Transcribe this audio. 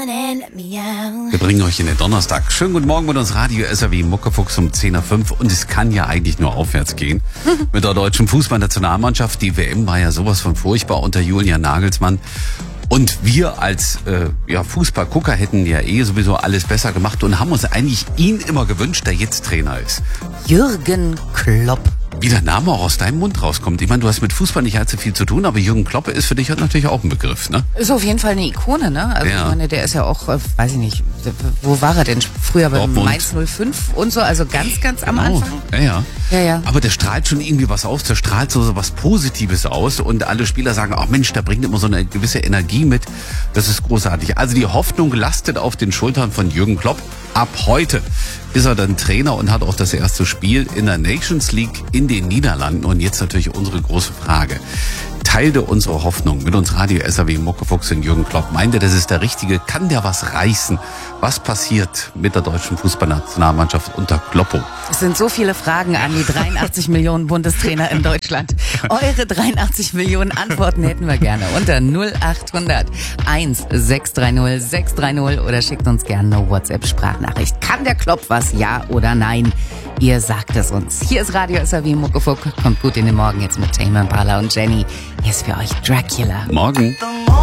Wir bringen euch in den Donnerstag. Schönen guten Morgen mit uns Radio SAW Muckefuchs um 10.05 Uhr. Und es kann ja eigentlich nur aufwärts gehen. Mit der deutschen Fußballnationalmannschaft. Die WM war ja sowas von furchtbar unter Julian Nagelsmann. Und wir als Fußballgucker hätten ja sowieso alles besser gemacht und haben uns eigentlich ihn immer gewünscht, der jetzt Trainer ist. Jürgen Klopp. Wie der Name auch aus deinem Mund rauskommt. Ich meine, du hast mit Fußball nicht allzu viel zu tun, aber Jürgen Klopp ist für dich natürlich auch ein Begriff, ne? Ist auf jeden Fall eine Ikone, ne? Also ja. Ich meine, der ist ja auch, weiß ich nicht, wo war er denn? Früher bei Mainz 05 und so, also ganz am Anfang. Ja. Aber der strahlt schon irgendwie was aus, der strahlt so was Positives aus und alle Spieler sagen, ach Mensch, der bringt immer so eine gewisse Energie mit. Das ist großartig. Also die Hoffnung lastet auf den Schultern von Jürgen Klopp. Ab heute ist er dann Trainer und hat auch das erste Spiel in der Nations League in den Niederlanden. Und jetzt natürlich unsere große Frage. Teilte unsere Hoffnung mit uns Radio SAW Muckefuchs und Jürgen Klopp. Meint ihr, das ist der Richtige? Kann der was reißen? Was passiert mit der deutschen Fußballnationalmannschaft unter Kloppo? Es sind so viele Fragen an die 83 Millionen Bundestrainer in Deutschland. Eure 83 Millionen Antworten hätten wir gerne unter 0800 1630 630 oder schickt uns gerne eine WhatsApp-Sprachnachricht. Kann der Klopp was? Ja oder nein? Ihr sagt es uns. Hier ist Radio SAW Muckefuck. Kommt gut in den Morgen jetzt mit Tame Impala und Jenny. Hier ist für euch Dracula. Morgen.